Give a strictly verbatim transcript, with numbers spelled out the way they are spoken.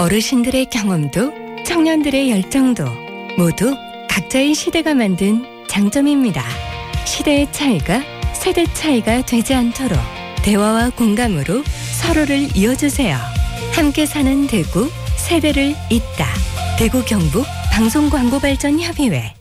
어르신들의 경험도 청년들의 열정도 모두 각자의 시대가 만든 장점입니다. 시대의 차이가 세대 차이가 되지 않도록 대화와 공감으로 서로를 이어주세요. 함께 사는 대구, 세대를 잇다. 대구 경북 방송광고발전협의회.